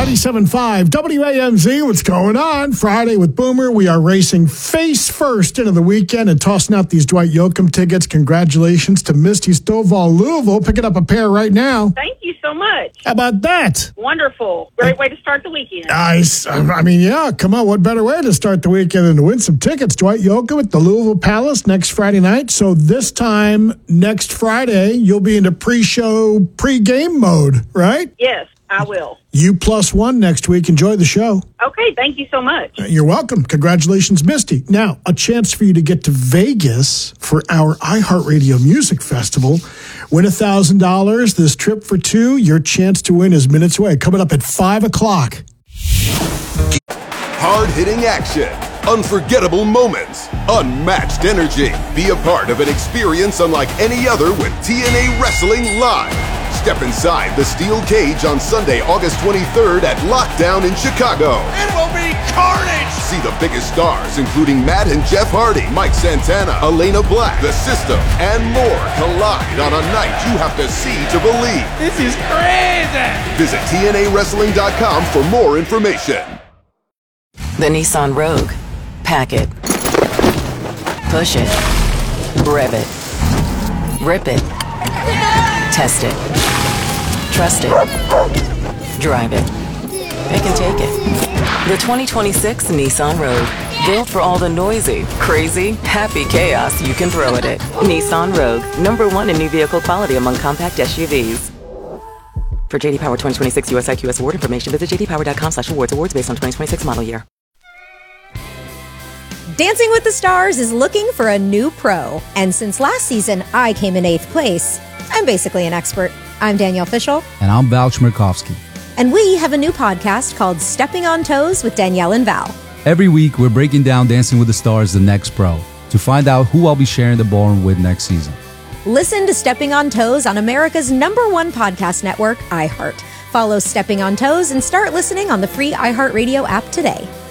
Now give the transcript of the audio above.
97.5 WAMZ, what's going on? Friday with Boomer. We are racing face first into the weekend and tossing out these Dwight Yoakam tickets. Congratulations to Misty Stovall Louisville, picking up a pair right now. Thank you so much. How about that? Wonderful. Great way to start the weekend. Nice. I mean, yeah, come on. What better way to start the weekend than to win some tickets? Dwight Yoakam at the Louisville Palace next Friday night. So this time, next Friday, you'll be into pre-show, pre-game mode, right? Yes, I will. You +1 next week. Enjoy the show. Okay, thank you so much. You're welcome. Congratulations, Misty. Now, a chance for you to get to Vegas for our iHeartRadio Music Festival. Win $1,000. This trip for two. Your chance to win is minutes away. Coming up at 5 o'clock. Hard-hitting action, unforgettable moments, unmatched energy. Be a part of an experience unlike any other with TNA Wrestling Live. Step inside the steel cage on Sunday, August 23rd at Lockdown in Chicago. It will be carnage! See the biggest stars, including Matt and Jeff Hardy, Mike Santana, Elena Black, The System, and more collide on a night you have to see to believe. This is crazy! Visit TNAWrestling.com for more information. The Nissan Rogue. Pack it. Push it. Rev it. Rip it. Test it. Trust it. Drive it. It can take it. The 2026 Nissan Rogue. Built for all the noisy, crazy, happy chaos you can throw at it. Nissan Rogue. #1 in new vehicle quality among compact SUVs. For J.D. Power 2026 US IQS award information, visit jdpower.com/awards. Awards based on 2026 model year. Dancing with the Stars is looking for a new pro. And since last season, I came in 8th place. I'm basically an expert. I'm Danielle Fishel. And I'm Val Chmerkovsky. And we have a new podcast called Stepping on Toes with Danielle and Val. Every week, we're breaking down Dancing with the Stars, the next pro, to find out who I'll be sharing the ballroom with next season. Listen to Stepping on Toes on America's #1 podcast network, iHeart. Follow Stepping on Toes and start listening on the free iHeartRadio app today.